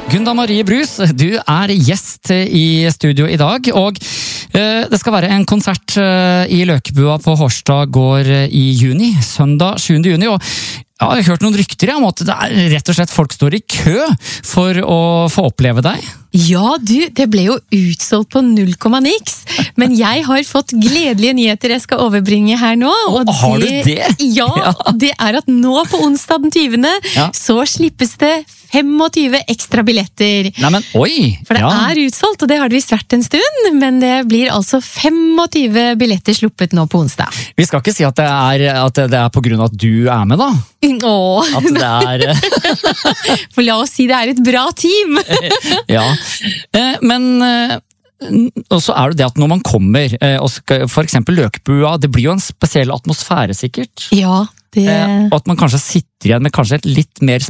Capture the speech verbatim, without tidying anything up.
Gunda Marie Brus, du er gjest i studio i dag, og eh, det skal være en konsert eh, i Løkebua på Hårstad gård i juni, søndag sjuende juni, og ja, jeg har hørt noen rykter om at det er rett og slett folk står i kø for å få oppleve deg. Ja, du, det ble jo utsolgt på null komma niks, men jeg har fått gledelige nyheter jeg skal overbringe her nå. Og har det, du det? Ja, ja, det er at nå på onsdag den tyvende ja. så slippes det tjuefem ekstra billetter. Nei, men oi! For det ja. er utsolgt, og det har det visst vært en stund, men det blir altså tjuefem billetter sluppet nå på onsdag. Vi skal ikke si at det er, at det er på grunn av at du er med, da. Åh. At det er... For la oss si det er et bra team! Ja, men... Og så er det det at når man kommer, og skal, for eksempel Løkebua, det blir jo en spesiell atmosfære sikkert. Ja, det... Og at man kanskje sitter igjen med kanskje et litt mer